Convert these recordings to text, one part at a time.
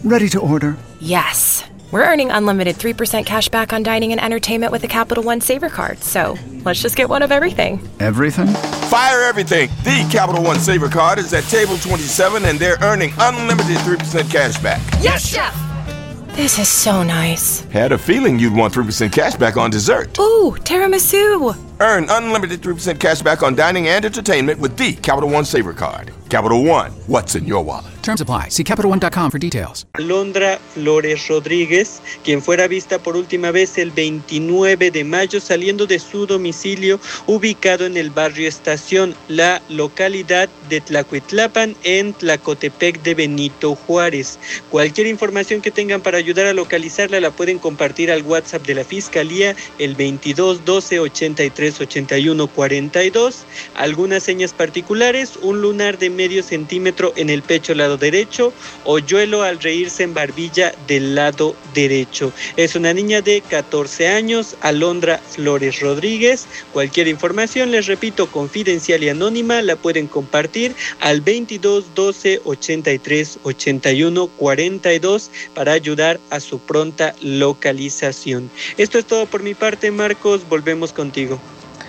Ready to order. Yes. We're earning unlimited 3% cash back on dining and entertainment with the Capital One Saver Card, so let's just get one of everything. Everything? Fire everything! The Capital One Saver Card is at table 27 and they're earning unlimited 3% cash back. Yes, Chef! This is so nice. Had a feeling you'd want 3% cash back on dessert. Ooh, tiramisu! Earn unlimited 3% cash back on dining and entertainment with the Capital One Saver Card. Capital One, what's in your wallet? Terms apply. See CapitalOne.com for details. Alondra Flores Rodríguez, quien fuera vista por última vez el 29 de mayo saliendo de su domicilio ubicado en el barrio Estación, la localidad de Tlacuitlapan, en Tlacotepec de Benito Juárez. Cualquier información que tengan para ayudar a localizarla la pueden compartir al WhatsApp de la Fiscalía, el 22 12 83 81 42. Algunas señas particulares: un lunar de medio centímetro en el pecho lado derecho, hoyuelo al reírse en barbilla del lado derecho. Es una niña de 14 años, Alondra Flores Rodríguez. Cualquier información, les repito, confidencial y anónima, la pueden compartir al 22 12 83 81 42 para ayudar a su pronta localización. Esto es todo por mi parte, Marcos. Volvemos contigo.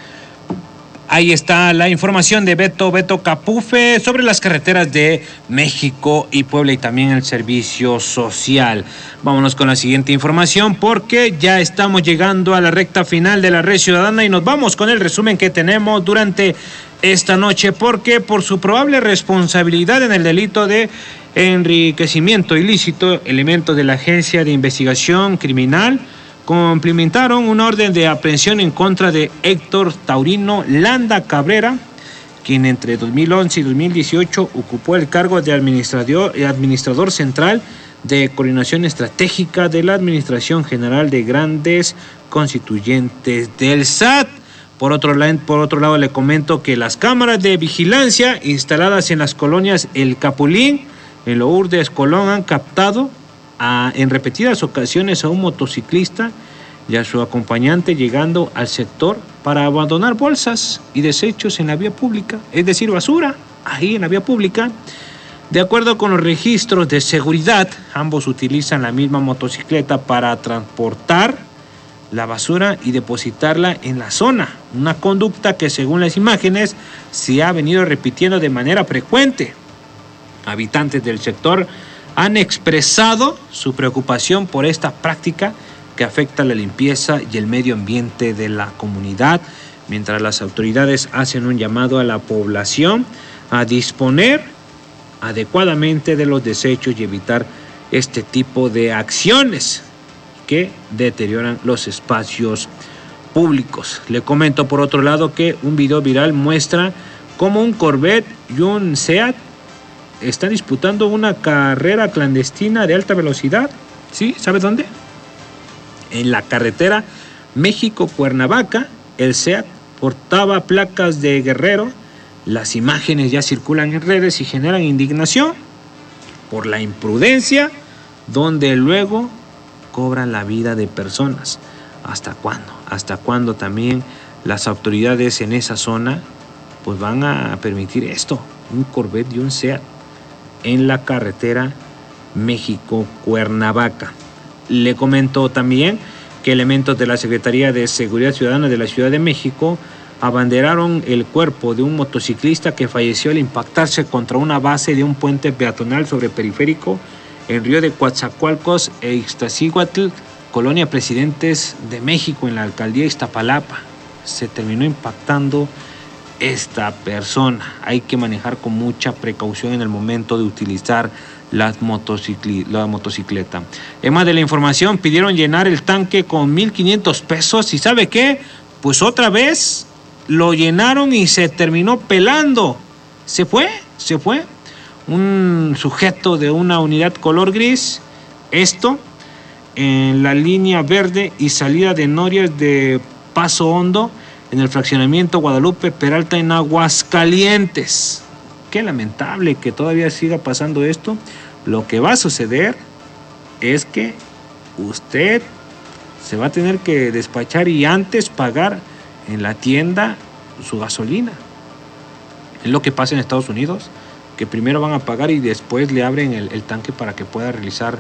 Ahí está la información de Beto Capufe sobre las carreteras de México y Puebla y también el servicio social. Vámonos con la siguiente información porque ya estamos llegando a la recta final de la Red Ciudadana y nos vamos con el resumen que tenemos durante esta noche, porque por su probable responsabilidad en el delito de enriquecimiento ilícito, elementos de la Agencia de Investigación Criminal complementaron una orden de aprehensión en contra de Héctor Taurino Landa Cabrera, quien entre 2011 y 2018 ocupó el cargo de administrador central de coordinación estratégica de la Administración General de Grandes Constituyentes del SAT. Por otro lado, le comento que las cámaras de vigilancia instaladas en las colonias El Capulín, en Lourdes, Colón, han captado en repetidas ocasiones a un motociclista y a su acompañante llegando al sector para abandonar bolsas y desechos en la vía pública, es decir, basura, ahí en la vía pública. De acuerdo con los registros de seguridad, ambos utilizan la misma motocicleta para transportar la basura y depositarla en la zona, una conducta que según las imágenes se ha venido repitiendo de manera frecuente. Habitantes del sector han expresado su preocupación por esta práctica que afecta la limpieza y el medio ambiente de la comunidad, mientras las autoridades hacen un llamado a la población a disponer adecuadamente de los desechos y evitar este tipo de acciones que deterioran los espacios públicos. Le comento por otro lado que un video viral muestra cómo un Corvette y un Seat está disputando una carrera clandestina de alta velocidad. ¿Sí? ¿Sabe dónde? En la carretera México-Cuernavaca. El Seat portaba placas de Guerrero. Las imágenes ya circulan en redes y generan indignación por la imprudencia, donde luego cobran la vida de personas. ¿Hasta cuándo? ¿Hasta cuándo también las autoridades en esa zona pues van a permitir esto? Un Corvette y un Seat en la carretera México-Cuernavaca. Le comento también que elementos de la Secretaría de Seguridad Ciudadana de la Ciudad de México abanderaron el cuerpo de un motociclista que falleció al impactarse contra una base de un puente peatonal sobre periférico en Río de Coatzacoalcos e Ixtaccíhuatl, Colonia Presidentes de México, en la alcaldía Iztapalapa. Se terminó impactando esta persona. Hay que manejar con mucha precaución en el momento de utilizar la motocicleta. Además de la información, pidieron llenar el tanque con 1,500 pesos. ¿Y sabe qué? Pues otra vez lo llenaron y se terminó pelando. Se fue. Un sujeto de una unidad color gris. Esto en la línea verde y salida de Norias de Paso Hondo, en el fraccionamiento Guadalupe Peralta en Aguascalientes. Qué lamentable que todavía siga pasando esto. Lo que va a suceder es que usted se va a tener que despachar y antes pagar en la tienda su gasolina. Es lo que pasa en Estados Unidos, que primero van a pagar y después le abren el tanque para que pueda realizar